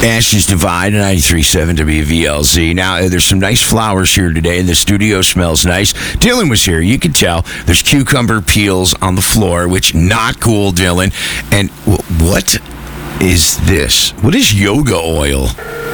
Ashes Divide, 93.7 WVLZ. Now, there's some nice flowers here today, and the studio smells nice. Dylan was here. You can tell. There's cucumber peels on the floor, which not cool, Dylan. And what is this? What is yoga oil?